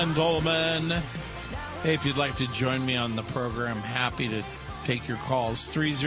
Gentlemen, hey, if you'd like to join me on the program, happy to take your calls.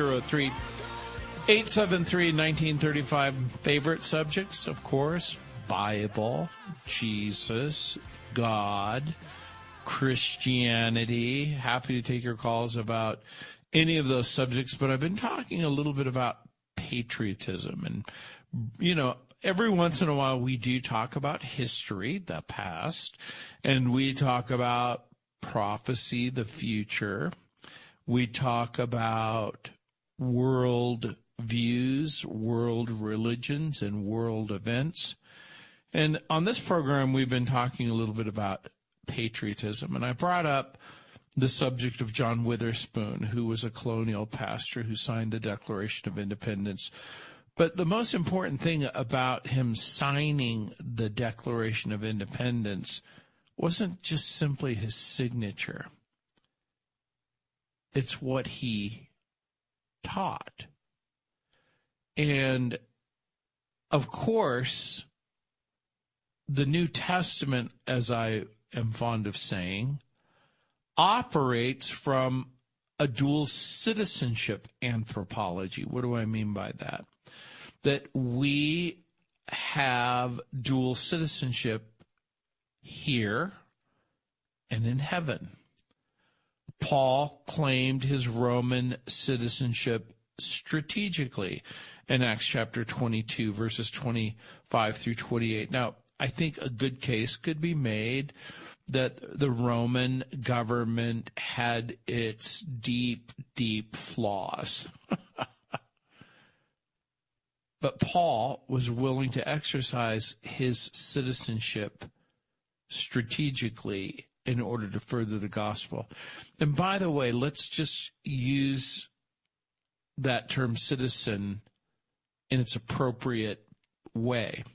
303-873-1935. Favorite subjects, of course, Bible, Jesus, God, Christianity. Happy to take your calls about any of those subjects, but I've been talking a little bit about patriotism. And, you know, every once in a while we do talk about history, the past, and we talk about prophecy, the future. We talk about world views, world religions, and world events. And on this program, we've been talking a little bit about patriotism. And I brought up the subject of John Witherspoon, who was a colonial pastor who signed the Declaration of Independence. But the most important thing about him signing the Declaration of Independence wasn't just simply his signature. It's what he taught. And, of course, the New Testament, as I am fond of saying, operates from a dual citizenship anthropology. What do I mean by that? That we have dual citizenship here and in heaven. Paul claimed his Roman citizenship strategically in Acts chapter 22, verses 25 through 28. Now, I think a good case could be made that the Roman government had its deep, deep flaws. But Paul was willing to exercise his citizenship strategically in order to further the gospel. And by the way, let's just use that term citizen in its appropriate way.